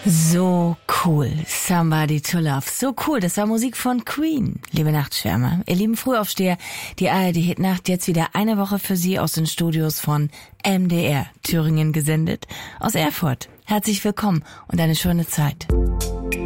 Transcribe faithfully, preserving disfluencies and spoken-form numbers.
So cool, Somebody to Love. So cool, das war Musik von Queen. Liebe Nachtschwärmer, ihr lieben Frühaufsteher, die A R D-Hitnacht jetzt wieder eine Woche für Sie aus den Studios von M D R Thüringen gesendet. Aus Erfurt. Herzlich willkommen und eine schöne Zeit.